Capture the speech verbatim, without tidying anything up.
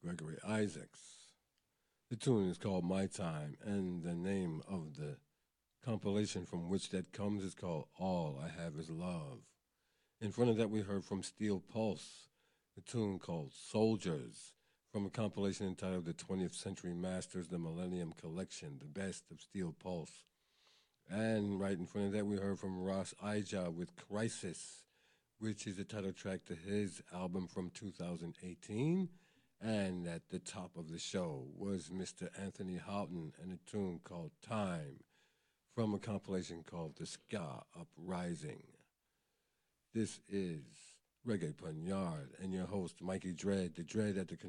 Gregory Isaacs. The tune is called My Time, and the name of the compilation from which that comes is called All I Have Is Love. In front of that, we heard from Steel Pulse, the tune called Soldiers, from a compilation entitled The twentieth Century Masters, The Millennium Collection, The Best of Steel Pulse. And right in front of that, we heard from Ross Ija with Crisis, which is the title track to his album from two thousand eighteen. And at the top of the show was Mister Anthony Houghton and a tune called Time from a compilation called The Ska Uprising. This is Reggae Panyard and your host, Mikey Dread, the Dread at the